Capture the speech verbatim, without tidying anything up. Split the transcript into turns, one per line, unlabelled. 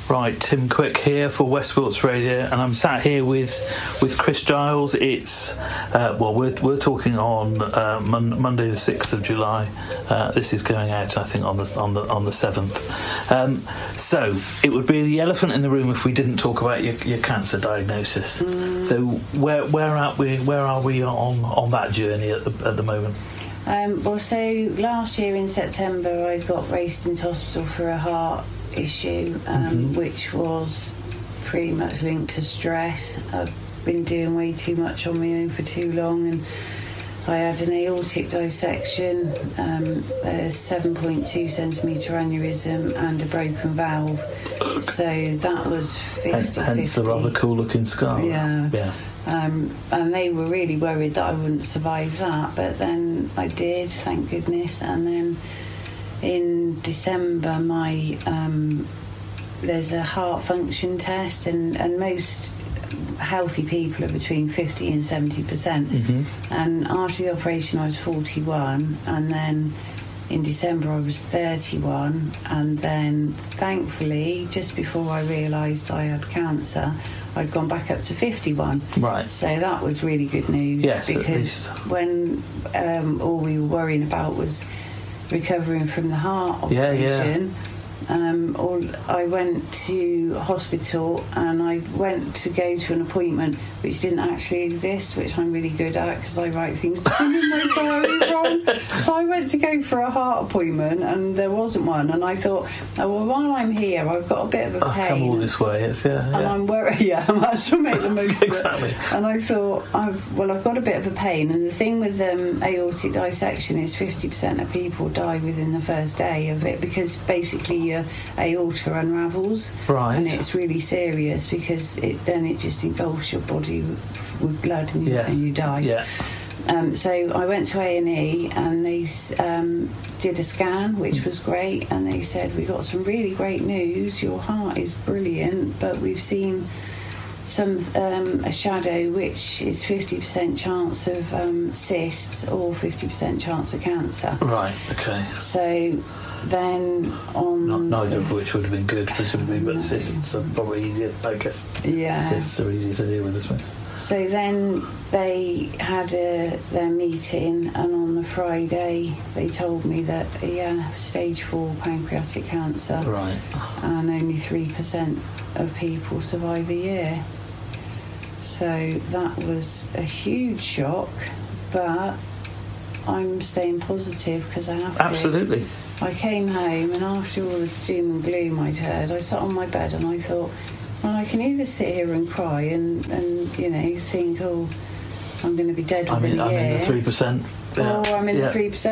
Right, Tim Quick here for West Wilts Radio, and I'm sat here with with Chris Giles. It's uh, well, we're we're talking on uh, mon- Monday the sixth of July. Uh, this is going out, I think, on the on the on the seventh. Um, so it would be the elephant in the room if we didn't talk about your, your cancer diagnosis. Mm. So where where are we where are we on on that journey at the, at the moment?
Um, well, so last year in September, I got raced into hospital for a heart issue, um, mm-hmm. which was pretty much linked to stress. I've been doing way too much on my own for too long, and I had an aortic dissection, um, a seven point two centimetre aneurysm and a broken valve. So that was fifty-fifty.
Hence the rather cool looking scar.
Yeah.
Yeah.
Um, and they were really worried that I wouldn't survive that, but then I did, thank goodness. And then in December, my um, there's a heart function test, and, and most healthy people are between fifty and seventy percent. Mm-hmm. And after the operation, I was forty-one, and then in December I was thirty-one, and then thankfully, just before I realised I had cancer, I'd gone back up to fifty-one.
Right.
So that was really good news.
Yes,
because when um, all we were worrying about was recovering from the heart operation.
Yeah, yeah.
Um, all, I went to hospital and I went to go to an appointment which didn't actually exist, which I'm really good at because I write things down in my diary wrong. So I went to go for a heart appointment and there wasn't one, and I thought, oh, well, while I'm here, I've got a bit of a pain.
I've come all this way, it's, yeah.
And
yeah.
I'm worried, yeah, I might as well make the most
exactly.
of it. And I thought, I've, well, I've got a bit of a pain, and the thing with um, aortic dissection is fifty percent of people die within the first day of it, because basically your aorta unravels,
right.
and it's really serious because it then it just engulfs your body with, with blood and you,
yes.
and you die.
Yeah.
Um, so I went to A and E and they um, did a scan, which was great, and they said, we got some really great news, your heart is brilliant, but we've seen some um, a shadow which is fifty percent chance of um, cysts or fifty percent chance of cancer.
Right, okay.
So then on...
Not, neither of which would have been good, presumably, but cysts are probably easier, I guess.
Yeah.
Cysts are easier to deal with this one.
So then they had a, their meeting, and on the Friday they told me that, yeah, stage four pancreatic cancer.
Right.
And only three percent of people survive a year. So that was a huge shock, but I'm staying positive because I have to.
Absolutely.
I came home, and after all the doom and gloom I'd heard, I sat on my bed and I thought, well, I can either sit here and cry and, and you know, think, oh, I'm going to be dead
I
within
mean,
a
I'm
year.
in the three percent.
Yeah. Or I'm in
yeah.
the three percent.